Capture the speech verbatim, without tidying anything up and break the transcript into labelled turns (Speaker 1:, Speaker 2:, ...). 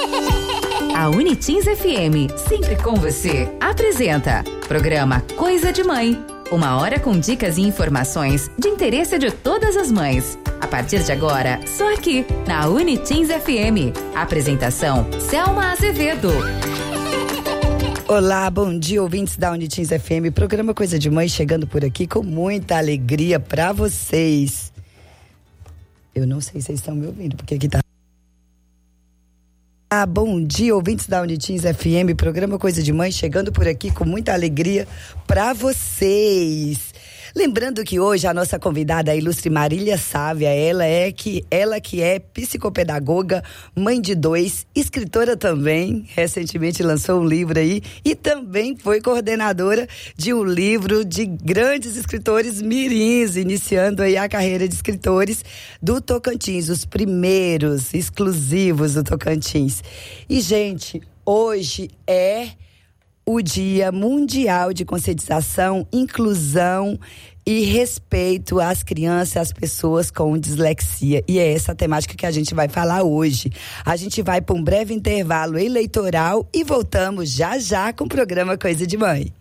Speaker 1: A Unitins F M, sempre com você, apresenta programa Coisa de Mãe. Uma hora com dicas e informações de interesse de todas as mães. A partir de agora, só aqui, na Unitins F M. Apresentação, Selma Azevedo.
Speaker 2: Olá, bom dia, ouvintes da Unitins F M. Programa Coisa de Mãe chegando por aqui com muita alegria pra vocês. Eu não sei se vocês estão me ouvindo, porque aqui tá... Ah, bom dia, ouvintes da Unitins F M, programa Coisa de Mãe, chegando por aqui com muita alegria para vocês. Lembrando que hoje a nossa convidada é a ilustre Marília Sávia, ela é que, ela que é psicopedagoga, mãe de dois, escritora também, recentemente lançou um livro aí e também foi coordenadora de um livro de grandes escritores mirins, iniciando aí a carreira de escritores do Tocantins, os primeiros exclusivos do Tocantins. E, gente, hoje é o Dia Mundial de Conscientização, Inclusão e Respeito às crianças e às pessoas com dislexia. E é essa a temática que a gente vai falar hoje. A gente vai para um breve intervalo eleitoral e voltamos já já com o programa Coisa de Mãe.